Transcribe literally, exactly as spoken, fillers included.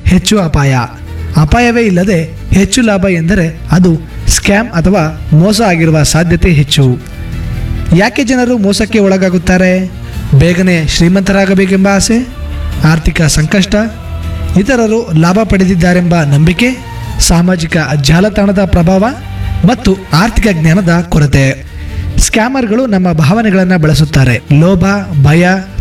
ಹೆಚ್ಚು ಅಪಾಯ. ಅಪಾಯವೇ ಇಲ್ಲದೆ ಹೆಚ್ಚು ಲಾಭ ಎಂದರೆ ಅದು ಸ್ಕ್ಯಾಮ್ ಅಥವಾ ಮೋಸ ಆಗಿರುವ ಸಾಧ್ಯತೆ ಹೆಚ್ಚು. ಯಾಕೆ ಜನರು ಮೋಸಕ್ಕೆ ಒಳಗಾಗುತ್ತಾರೆ? ಬೇಗನೆ ಶ್ರೀಮಂತರಾಗಬೇಕೆಂಬ ಆಸೆ, ಆರ್ಥಿಕ ಸಂಕಷ್ಟ, ಇತರರು ಲಾಭ ಪಡೆದಿದ್ದಾರೆಂಬ ನಂಬಿಕೆ, ಸಾಮಾಜಿಕ ಜಾಲತಾಣದ ಪ್ರಭಾವ ಮತ್ತು ಆರ್ಥಿಕ ಜ್ಞಾನದ ಕೊರತೆ. ಸ್ಕ್ಯಾಮರ್ಗಳು ನಮ್ಮ ಭಾವನೆಗಳನ್ನು ಬಳಸುತ್ತಾರೆ. ಲೋಭ, ಭಯ,